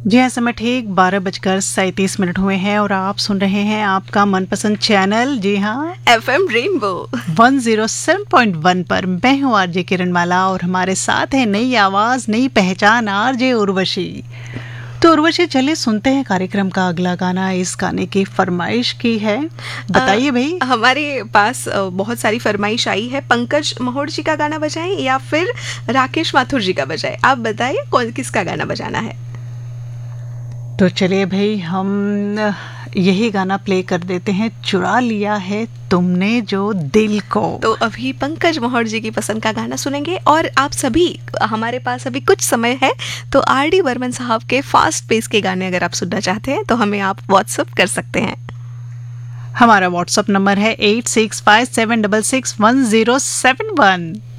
जी हाँ, समय ठीक 12:37 हुए हैं और आप सुन रहे हैं आपका मनपसंद चैनल, जी हाँ, FM रेनबो 107.1 पर। मैं हूँ आरजे किरणमाला और हमारे साथ है नई आवाज नई पहचान आरजे उर्वशी। तो उर्वशी, चलिए सुनते हैं कार्यक्रम का अगला गाना। इस गाने की फरमाइश की है, बताइए भाई। हमारे पास बहुत सारी फरमाइश आई है। पंकज महोड़ जी का गाना बजाएं या फिर राकेश माथुर जी का बजाएं, आप बताइए कौन किसका गाना बजाना है। तो चलिए भाई, हम यही गाना प्ले कर देते हैं, चुरा लिया है तुमने जो दिल को। तो अभी पंकज महोड़ जी की पसंद का गाना सुनेंगे और आप सभी, हमारे पास अभी कुछ समय है, तो RD बर्मन साहब के फास्ट पेस के गाने अगर आप सुनना चाहते हैं तो हमें आप व्हाट्सअप कर सकते हैं। हमारा व्हाट्सअप नंबर है 8657661071।